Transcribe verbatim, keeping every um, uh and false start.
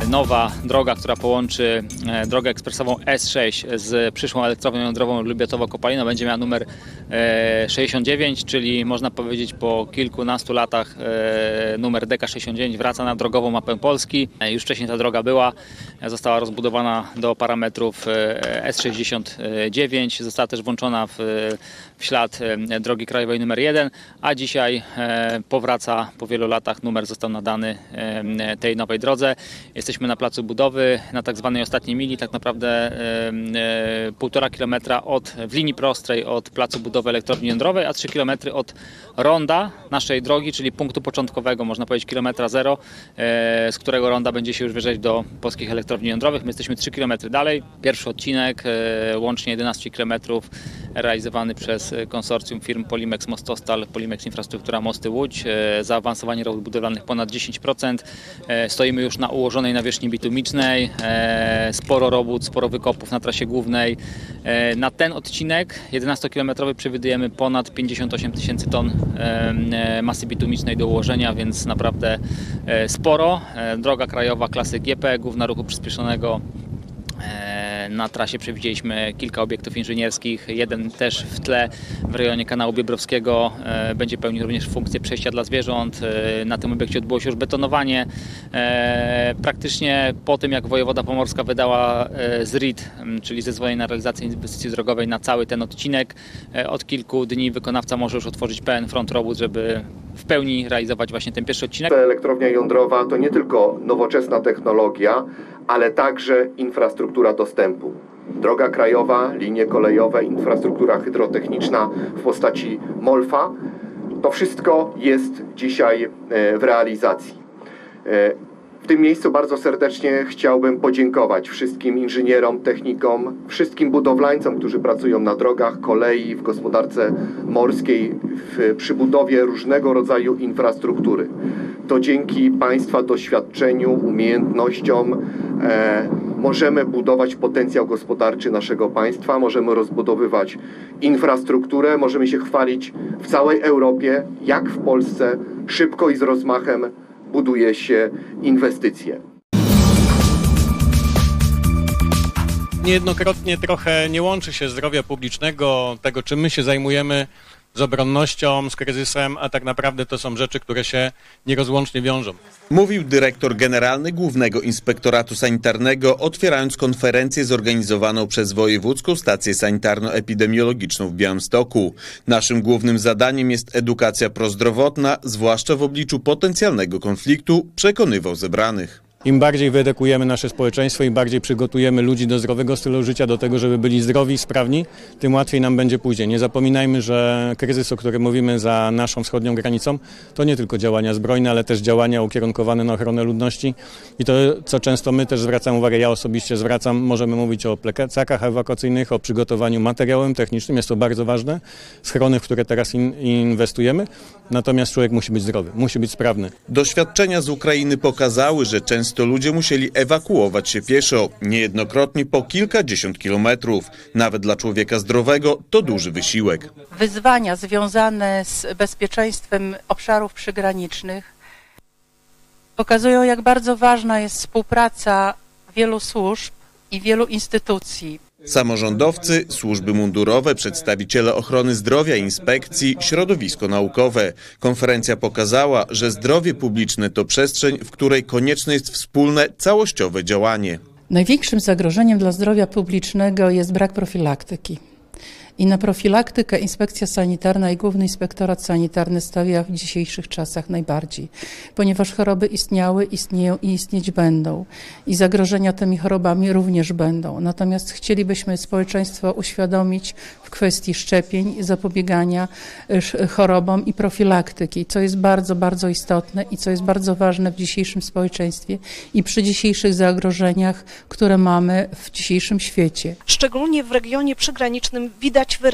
nowa droga, która połączy drogę ekspresową S sześć z przyszłą elektrownią jądrową Lubiatowo-Kopalina, będzie miała numer sześćdziesiąt dziewięć, czyli można powiedzieć po kilkunastu latach numer D K sześćdziesiąt dziewięć wraca na drogową mapę Polski. Już wcześniej ta droga była, została rozbudowana do parametrów S sześćdziesiąt dziewięć, została też włączona w, w ślad drogi krajowej numer jeden, a dzisiaj powraca po wielu latach, numer został nadany tej nowej drodze. Jesteśmy na placu budowy, na tak zwanej ostatniej mili, tak naprawdę półtora kilometra od, w linii prostej od placu budowy elektrowni jądrowej, a trzy kilometry od ronda naszej drogi, czyli punktu początkowego, można powiedzieć kilometra zero, z którego ronda będzie się już wjeżdżać do polskich elektrowni jądrowych. My jesteśmy trzy kilometry dalej. Pierwszy odcinek, łącznie jedenaście kilometrów, realizowany przez konsorcjum firm Polimex Mostostal, Polimex Infrastruktura Mosty Łódź. Zaawansowanie robót budowlanych ponad dziesięć procent. Stoimy już na ułożonej nawierzchni bitumicznej. Sporo robót, sporo wykopów na trasie głównej. Na ten odcinek jedenastokilometrowy przewidujemy ponad pięćdziesiąt osiem tysięcy ton masy bitumicznej do ułożenia, więc naprawdę sporo. Droga krajowa klasy G P, główna ruchu przyspieszonego. Na trasie przewidzieliśmy kilka obiektów inżynierskich, jeden też w tle w rejonie kanału Biebrowskiego będzie pełnił również funkcję przejścia dla zwierząt. Na tym obiekcie odbyło się już betonowanie. Praktycznie po tym, jak wojewoda pomorska wydała Z R I D, czyli zezwolenie na realizację inwestycji drogowej na cały ten odcinek, od kilku dni wykonawca może już otworzyć pełen front robót, żeby w pełni realizować właśnie ten pierwszy odcinek. Elektrownia jądrowa to nie tylko nowoczesna technologia, ale także infrastruktura dostępu. Droga krajowa, linie kolejowe, infrastruktura hydrotechniczna w postaci MOLFA. To wszystko jest dzisiaj w realizacji. W tym miejscu bardzo serdecznie chciałbym podziękować wszystkim inżynierom, technikom, wszystkim budowlańcom, którzy pracują na drogach, kolei, w gospodarce morskiej, w, przy budowie różnego rodzaju infrastruktury. To dzięki Państwa doświadczeniu, umiejętnościom e, możemy budować potencjał gospodarczy naszego państwa, możemy rozbudowywać infrastrukturę, możemy się chwalić w całej Europie, jak w Polsce szybko i z rozmachem buduje się inwestycje. Niejednokrotnie trochę nie łączy się zdrowia publicznego, tego czym my się zajmujemy, z obronnością, z kryzysem, a tak naprawdę to są rzeczy, które się nierozłącznie wiążą. Mówił dyrektor generalny Głównego Inspektoratu Sanitarnego, otwierając konferencję zorganizowaną przez Wojewódzką Stację Sanitarno-Epidemiologiczną w Białymstoku. Naszym głównym zadaniem jest edukacja prozdrowotna, zwłaszcza w obliczu potencjalnego konfliktu, przekonywał zebranych. Im bardziej wyedukujemy nasze społeczeństwo, im bardziej przygotujemy ludzi do zdrowego stylu życia, do tego, żeby byli zdrowi i sprawni, tym łatwiej nam będzie później. Nie zapominajmy, że kryzys, o którym mówimy za naszą wschodnią granicą, to nie tylko działania zbrojne, ale też działania ukierunkowane na ochronę ludności. I to, co często my też zwracamy uwagę, ja osobiście zwracam, możemy mówić o plecakach ewakuacyjnych, o przygotowaniu materiałem technicznym, jest to bardzo ważne, schrony, w które teraz in, inwestujemy, natomiast człowiek musi być zdrowy, musi być sprawny. Doświadczenia z Ukrainy pokazały, że często to ludzie musieli ewakuować się pieszo, niejednokrotnie po kilkadziesiąt kilometrów. Nawet dla człowieka zdrowego to duży wysiłek. Wyzwania związane z bezpieczeństwem obszarów przygranicznych pokazują, jak bardzo ważna jest współpraca wielu służb i wielu instytucji. Samorządowcy, służby mundurowe, przedstawiciele ochrony zdrowia, inspekcji, środowisko naukowe. Konferencja pokazała, że zdrowie publiczne to przestrzeń, w której konieczne jest wspólne, całościowe działanie. Największym zagrożeniem dla zdrowia publicznego jest brak profilaktyki. I na profilaktykę Inspekcja Sanitarna i Główny Inspektorat Sanitarny stawia w dzisiejszych czasach najbardziej, ponieważ choroby istniały, istnieją i istnieć będą. I zagrożenia tymi chorobami również będą. Natomiast chcielibyśmy społeczeństwo uświadomić w kwestii szczepień, zapobiegania chorobom i profilaktyki, co jest bardzo, bardzo istotne i co jest bardzo ważne w dzisiejszym społeczeństwie i przy dzisiejszych zagrożeniach, które mamy w dzisiejszym świecie. Szczególnie w regionie przygranicznym widać wyraźnie,